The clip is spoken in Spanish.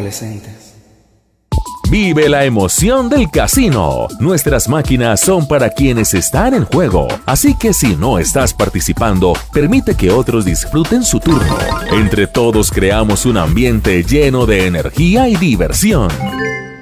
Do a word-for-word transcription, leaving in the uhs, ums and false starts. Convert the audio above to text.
adolescentes. Vive la emoción del casino. Nuestras máquinas son para quienes están en juego. Así que si no estás participando, permite que otros disfruten su turno. Entre todos creamos un ambiente lleno de energía y diversión.